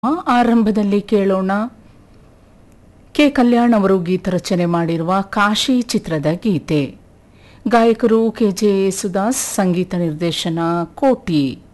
ಆರಂಭದಲ್ಲಿ ಕೇಳೋಣ ಕೆ ಕಲ್ಯಾಣ್ ಅವರು ಗೀತ ರಚನೆ ಮಾಡಿರುವ ಕಾಶಿ ಚಿತ್ರದ ಗೀತೆ. ಗಾಯಕರು ಕೆಜೆ ಯೇಸುದಾಸ್, ಸಂಗೀತ ನಿರ್ದೇಶನ ಕೋಟಿ.